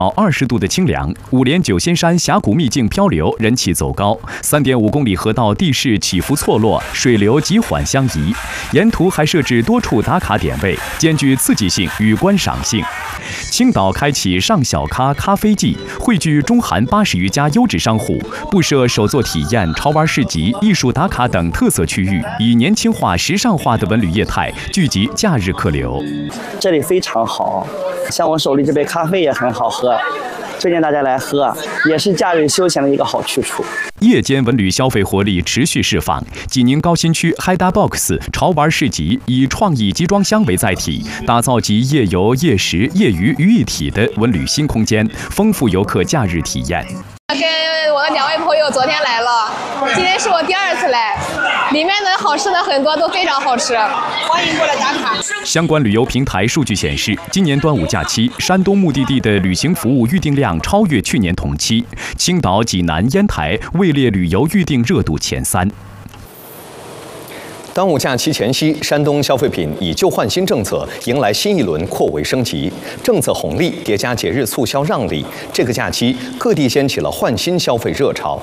20度的清凉，五连九仙山峡谷秘境漂流，人气走高。3.5公里河道地势起伏错落，水流急缓相宜，沿途还设置多处打卡点位，兼具刺激性与观赏性。青岛开启上小咖咖啡季，汇聚中韩80余家优质商户，布设手作体验、潮玩市集、艺术打卡等特色区域，以年轻化、时尚化的文旅业态聚集假日客流。 这里非常好，像我手里这杯咖啡也很好喝，推荐大家来喝，也是假日休闲的一个好去处。 夜间文旅消费活力持续释放，济宁高新区 Haida Box 潮玩市集以创意集装箱为载体，打造集夜游、夜食、夜娱于一体的文旅新空间，丰富游客假日体验。 跟我的2位朋友昨天来了，今天是我第2次来，里面的好吃的很多都非常好吃，欢迎过来打卡。 相关旅游平台数据显示，今年端午假期，山东目的地的旅行服务预订量超越去年同期，青岛、济南、烟台位列旅游预订热度前3。 端午假期前夕，山东消费品以旧换新政策迎来新一轮扩围升级，政策红利叠加节日促销让利，这个假期各地掀起了换新消费热潮。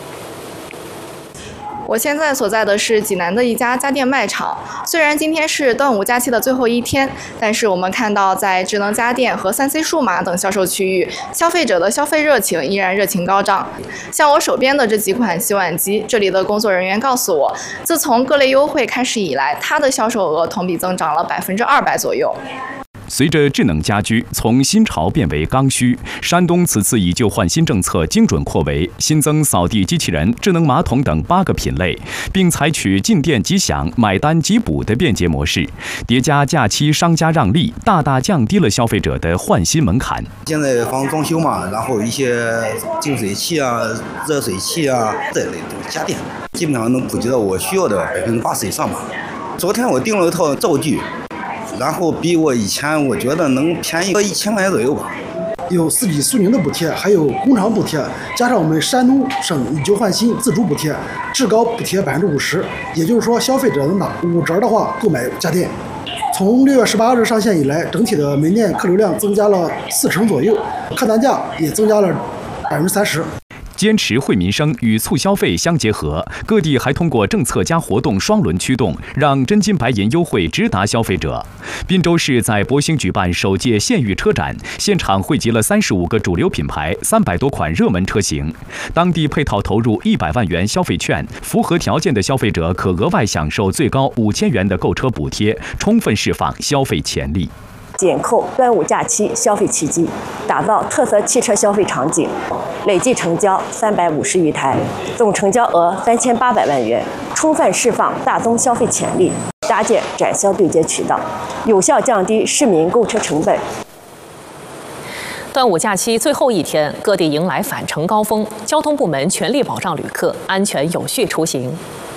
我现在所在的是济南的一家家电卖场。虽然今天是端午假期的最后一天，但是我们看到在智能家电和3C 数码等销售区域，消费者的消费热情依然热情高涨。像我手边的这几款洗碗机，这里的工作人员告诉我，自从各类优惠开始以来，它的销售额同比增长了200%左右。 随着智能家居从新潮变为刚需，山东此次以旧换新政策精准扩围，新增扫地机器人、智能马桶等8个品类，并采取进店即享、买单即补的便捷模式，叠加假期商家让利，大大降低了消费者的换新门槛。 现在房子装修嘛，然后一些净水器啊、热水器啊这类的家电，基本上能普及到我需要的80%以上吧。昨天我订了一套灶具。然后比我以前我觉得能便宜个1000块钱左右吧。 有4笔苏宁的补贴，还有工厂补贴，加上我们山东省以旧换新自主补贴，至高补贴50%。也就是说，消费者能打5折的话购买家电。从6月18日上线以来，整体的门店客流量增加了40%左右，客单价也增加了30%。 坚持惠民生与促消费相结合，各地还通过政策加活动双轮驱动，让真金白银优惠直达消费者。滨州市在博兴举办首届县域车展，现场汇集了35个主流品牌、300多款热门车型。当地配套投入100万元消费券，符合条件的消费者可额外享受最高5000元的购车补贴，充分释放消费潜力。 减扣端午假期消费奇迹，打造特色汽车消费场景，累计成交350余台，总成交额3800万元，充分释放大宗消费潜力，搭建展销对接渠道，有效降低市民购车成本。 端午假期最后一天，各地迎来返程高峰，交通部门全力保障旅客安全有序出行。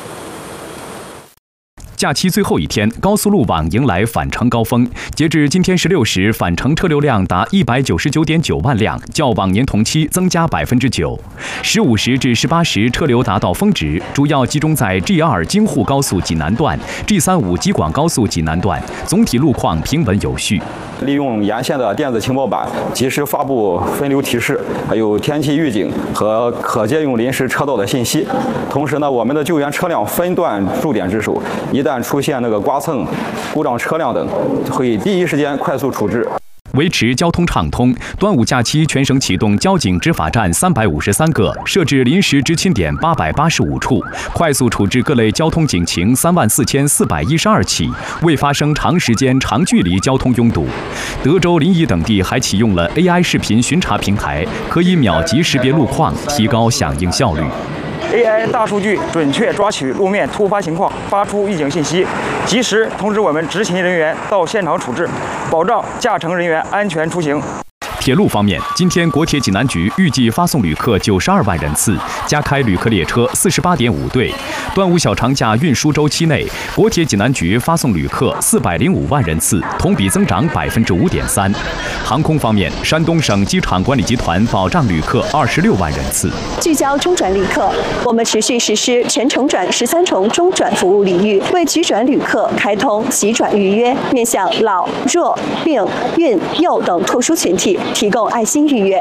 假期最后一天，高速路网迎来返程高峰。截至今天16时，返程车流量达199.9万辆，较往年同期增加9%。15时至18时，车流达到峰值，主要集中在 G2 京沪高速济南段、G35 京广高速济南段，总体路况平稳有序。 利用沿线的电子情报板，及时发布分流提示，还有天气预警和可借用临时车道的信息。同时呢，我们的救援车辆分段驻点值守，一旦出现刮蹭、故障车辆等，会第一时间快速处置。 维持交通畅通，端午假期全省启动交警执法站353个，设置临时执勤点885处，快速处置各类交通警情34412起，未发生长时间、长距离交通拥堵。德州、临沂等地还启用了 AI 视频巡查平台，可以秒级识别路况，提高响应效率。 AI 大数据准确抓取路面突发情况，发出预警信息，及时通知我们执勤人员到现场处置，保障驾乘人员安全出行。 铁路方面，今天国铁济南局预计发送旅客92万人次，加开旅客列车48.5对。端午小长假运输周期内，国铁济南局发送旅客405万人次，同比增长5.3%。航空方面，山东省机场管理集团保障旅客26万人次。 聚焦中转旅客，我们持续实施全程转13重中转服务领域，为急转旅客开通急转预约，面向老、弱、病、孕、幼等特殊群体， 提供爱心预约。